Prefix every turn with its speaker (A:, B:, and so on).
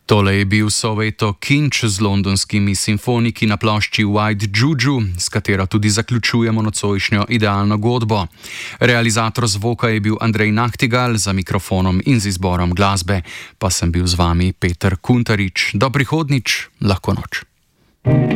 A: Tole je bil Soweto Kinč z londonskimi simfoniki na plošči White Juju, s katero tudi zaključujemo nocojšnjo idealno godbo. Realizator zvoka je bil Andrej Nahtigal, za mikrofonom in z izborom glasbe pa sem bil z vami Peter Kuntarič. Do prihodnjič, lahko noč.